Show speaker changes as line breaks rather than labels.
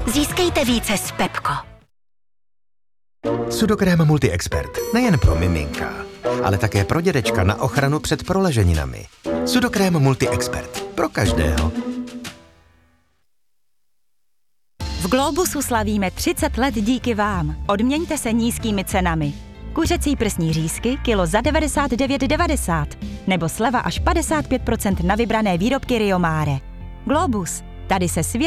Získejte více s Pepko.
Sudokrém Multi-Expert. Nejen pro miminka, ale také pro dědečka na ochranu před proleženinami. Sudokrém Multi-Expert. Pro každého.
V Globusu slavíme 30 let díky vám. Odměňte se nízkými cenami. Kuřecí prsní řízky kilo za 99,90 nebo sleva až 55% na vybrané výrobky Rio Mare. Globus. Tady se svět